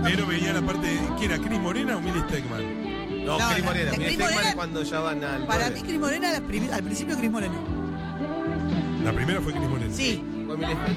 Primero veía la parte de. ¿Quién era? ¿Cris Morena o Milly Stegman? No, Cris Morena. Cris Milly Stegman Morena, es cuando ya van al. Para 9. mí Cris Morena, al principio Cris Morena. La primera fue Cris Morena. Sí. Fue Milly Stegman.